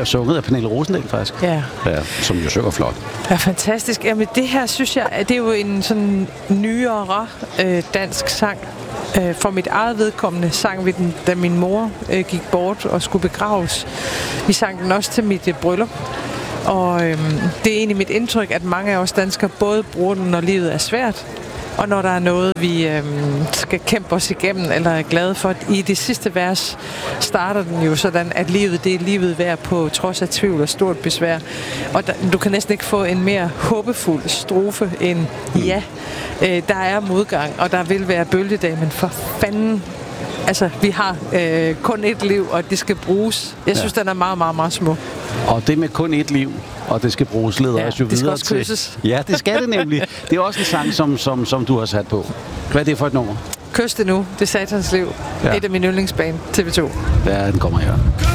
og sunget af Pernille Rosendal, faktisk. Ja. Ja, som jo synger flot. Ja, fantastisk. Jamen, det her, synes jeg, det er jo en sådan nyere dansk sang. For mit eget vedkommende sang vi den, da min mor gik bort og skulle begraves. Vi sang den også til mit bryllup. Og det er egentlig mit indtryk, at mange af os danskere både bruger den, når livet er svært, og når der er noget, vi skal kæmpe os igennem, eller er glade for. I det sidste vers starter den jo sådan, at livet, det er livet værd på trods af tvivl og stort besvær. Og du kan næsten ikke få en mere håbefuld strofe end ja. Der er modgang, og der vil være bølgedag, men for fanden, altså, vi har kun et liv, og det skal bruges. Jeg synes, den er meget, meget, meget smuk. Og det med kun et liv, og det skal bruges, leder os jo det skal videre også til. kysses. Ja, det skal det nemlig. Det er også en sang, som du har sat på. Hvad er det for et nummer? Kys det nu. Det er Satans liv. Ja. Et af mine yndlingsband, TV2. Ja, den kommer her.